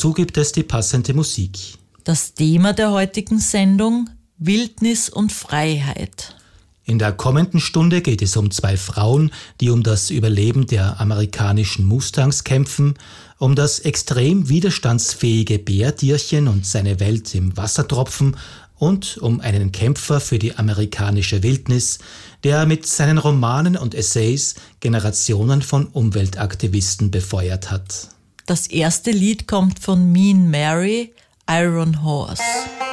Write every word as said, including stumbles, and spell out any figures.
dazu gibt es die passende Musik. Das Thema der heutigen Sendung: Wildnis und Freiheit. In der kommenden Stunde geht es um zwei Frauen, die um das Überleben der amerikanischen Mustangs kämpfen, um das extrem widerstandsfähige Bärtierchen und seine Welt im Wassertropfen und um einen Kämpfer für die amerikanische Wildnis, der mit seinen Romanen und Essays Generationen von Umweltaktivisten befeuert hat. Das erste Lied kommt von Mean Mary, Iron Horse.